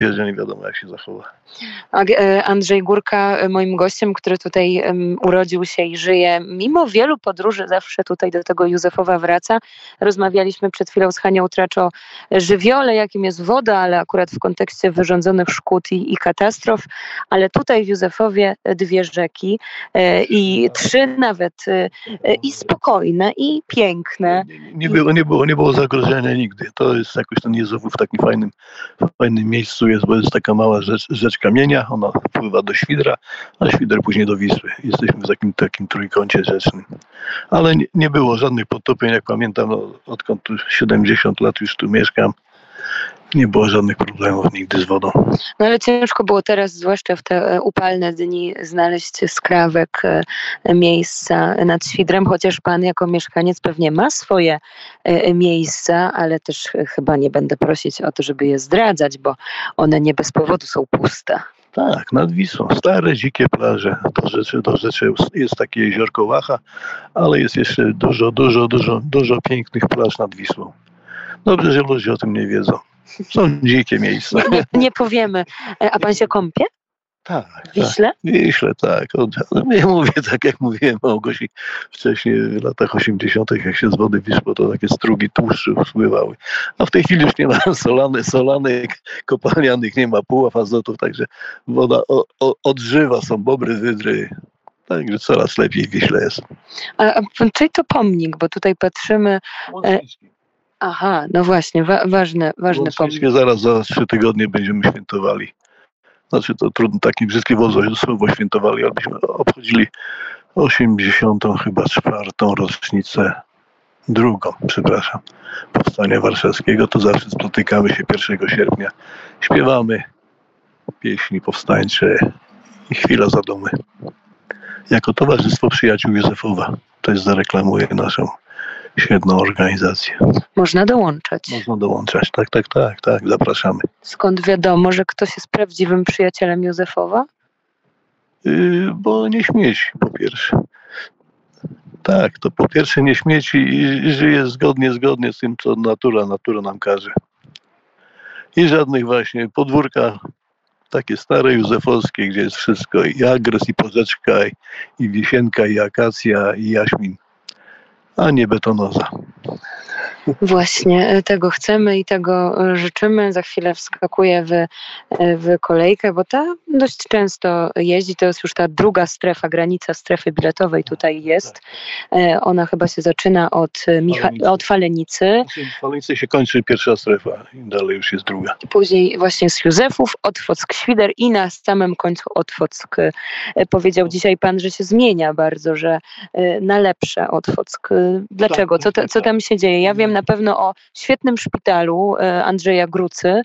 przyjedzie, nie wiadomo jak się zachowa. Andrzej Górka, moim gościem, który tutaj urodził się i żyje, mimo wielu podróży zawsze tutaj do tego Józefowa wraca. Rozmawialiśmy przed chwilą z Hanią Tracz o żywiole, jakim jest woda, ale akurat w kontekście wyrządzonych szkód i katastrof. Ale tutaj w Józefowie 2 rzeki i 3 nawet i spokojne, i piękne. Nie było zagrożenia nigdy. To jest jakoś ten Józefów w takim fajnym miejscu jest, bo jest taka mała rzecz kamienia, ona wpływa do Świdra, a Świder później do Wisły. Jesteśmy w takim trójkącie rzecznym. Ale nie było żadnych podtopień, jak pamiętam, odkąd tu 70 lat już tu mieszkam. Nie było żadnych problemów nigdy z wodą. No ale ciężko było teraz, zwłaszcza w te upalne dni, znaleźć skrawek miejsca nad Świdrem, chociaż pan jako mieszkaniec pewnie ma swoje miejsca, ale też chyba nie będę prosić o to, żeby je zdradzać, bo one nie bez powodu są puste. Tak, nad Wisłą. Stare, dzikie plaże. Do rzeczy jest takie jeziorko Łacha, ale jest jeszcze dużo pięknych plaż nad Wisłą. Dobrze, że ludzie o tym nie wiedzą. Są dzikie miejsca. Nie powiemy. A pan się kąpie? Tak. W Wiśle? Tak, Wiśle, tak. Ja mówię tak, jak mówiłem Małgosi wcześniej, w latach 80., jak się z wody wyszło, to takie strugi tłuszczu spływały. A w tej chwili już nie ma solanek, kopalnianych, nie ma puław azotów, także woda odżywa, są bobry, wydry. Także coraz lepiej w Wiśle jest. A czyli to pomnik, bo tutaj patrzymy... Aha, no właśnie, ważny pomnik. Zaraz za 3 tygodnie będziemy świętowali. Znaczy to trudno, taki brzydki słowo świętowali, ale byśmy obchodzili 80. chyba 4. rocznicę, Powstania Warszawskiego. To zawsze spotykamy się 1 sierpnia. Śpiewamy pieśni powstańcze i chwila zadumy. Jako Towarzystwo Przyjaciół Józefowa. To jest zareklamuje naszą świetną organizację. Można dołączać. Można dołączać, tak, zapraszamy. Skąd wiadomo, że ktoś jest prawdziwym przyjacielem Józefowa? Bo nie śmieci, po pierwsze. Tak, to po pierwsze nie śmieci i żyje zgodnie z tym, co natura nam każe. I żadnych właśnie podwórka, takie stare józefowskie, gdzie jest wszystko, i agres, i porzeczka, i wisienka, i akacja, i jaśmin. A nie betonoza. Właśnie tego chcemy i tego życzymy. Za chwilę wskakuję w kolejkę, bo ta dość często jeździ. To jest już ta druga strefa, granica strefy biletowej tutaj jest. Ona chyba się zaczyna od Falenicy. W Falenicy się kończy pierwsza strefa i dalej już jest druga. Później właśnie z Józefów, Otwock, Świder i na samym końcu Otwock. Powiedział dzisiaj pan, że się zmienia bardzo, że na lepsze Otwock. Dlaczego? Co tam się dzieje? Ja wiem na pewno o świetnym szpitalu Andrzeja Grucy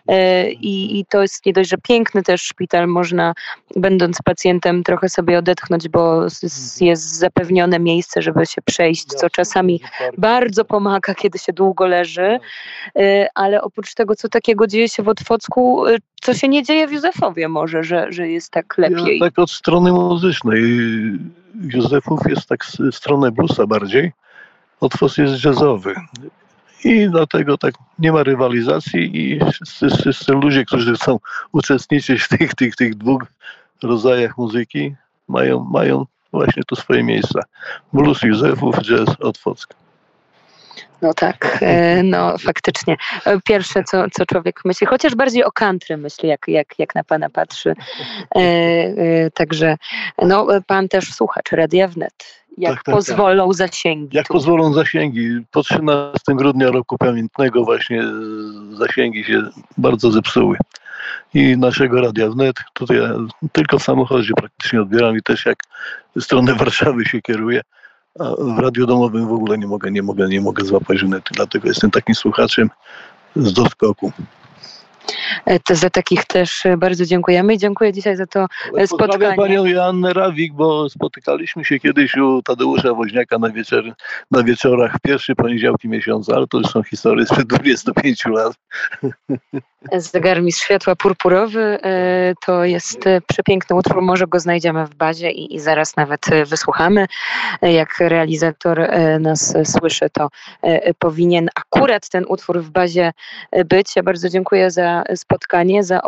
i to jest nie dość, że piękny też szpital, można będąc pacjentem trochę sobie odetchnąć, bo jest zapewnione miejsce, żeby się przejść, co czasami bardzo pomaga, kiedy się długo leży, ale oprócz tego, co takiego dzieje się w Otwocku, co się nie dzieje w Józefowie może, że jest tak lepiej? Tak od strony muzycznej. Józefów jest tak w stronę bluesa bardziej. Otwock jest jazzowy i dlatego tak nie ma rywalizacji i wszyscy ludzie, którzy chcą uczestniczyć w tych 2 rodzajach muzyki, mają właśnie tu swoje miejsca. Blues Józefów, jazz Otwock. No tak, no faktycznie. Pierwsze, co człowiek myśli, chociaż bardziej o country myśli, jak na pana patrzy. Także no, pan też słuchacz Radia Wnet. Jak pozwolą zasięgi. Jak pozwolą zasięgi. Po 13 grudnia roku pamiętnego właśnie zasięgi się bardzo zepsuły. I naszego Radia Wnet, tutaj ja tylko w samochodzie praktycznie odbieram i też jak w stronę Warszawy się kieruję. A w radiu domowym w ogóle nie mogę złapać wnetu, dlatego jestem takim słuchaczem z doskoku. Za takich też bardzo dziękujemy i dziękuję dzisiaj za to spotkanie. Pozdrawiam panią Joannę Rawik, bo spotykaliśmy się kiedyś u Tadeusza Woźniaka na wieczorach w pierwsze poniedziałki miesiąca, ale to już są historie sprzed 25 lat. Zegarmistrz światła purpurowy to jest przepiękny utwór, może go znajdziemy w bazie i zaraz nawet wysłuchamy. Jak realizator nas słyszy, to powinien akurat ten utwór w bazie być. Ja bardzo dziękuję za spotkanie. spotkanie, za